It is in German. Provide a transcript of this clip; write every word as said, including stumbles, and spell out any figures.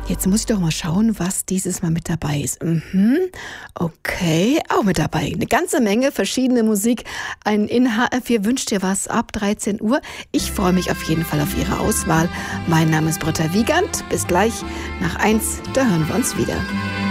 Jetzt muss ich doch mal schauen, was dieses Mal mit dabei ist. Mhm. Okay, auch mit dabei. Eine ganze Menge verschiedene Musik. Ein in H R vier wünscht dir was ab dreizehn Uhr. Ich freue mich auf jeden Fall auf Ihre Auswahl. Mein Name ist Britta Wiegand. Bis gleich nach eins, da hören wir uns wieder.